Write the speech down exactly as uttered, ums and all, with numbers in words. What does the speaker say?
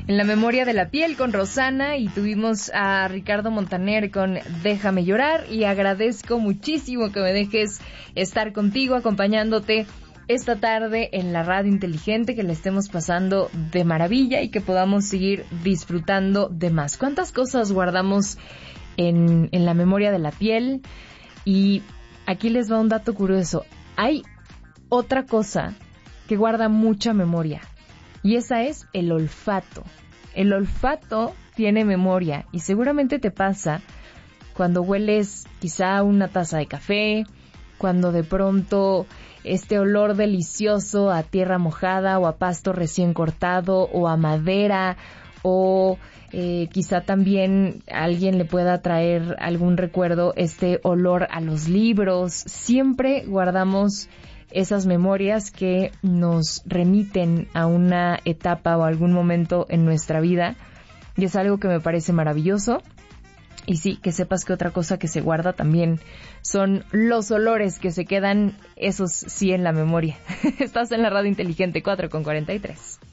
en la memoria de la piel con Rosana y tuvimos a Ricardo Montaner con Déjame llorar, y agradezco muchísimo que me dejes estar contigo, acompañándote esta tarde en la radio inteligente, que le estemos pasando de maravilla y que podamos seguir disfrutando de más. ¿Cuántas cosas guardamos en, en la memoria de la piel? Y aquí les va un dato curioso. Hay otra cosa que guarda mucha memoria, y esa es el olfato. El olfato tiene memoria, y seguramente te pasa cuando hueles quizá una taza de café, cuando de pronto este olor delicioso a tierra mojada o a pasto recién cortado o a madera, o eh, quizá también a alguien le pueda traer algún recuerdo este olor a los libros. Siempre guardamos esas memorias que nos remiten a una etapa o algún momento en nuestra vida, y es algo que me parece maravilloso. Y sí, que sepas que otra cosa que se guarda también son los olores que se quedan, esos sí, en la memoria. Estás en la radio inteligente, cuatro con cuarenta y tres.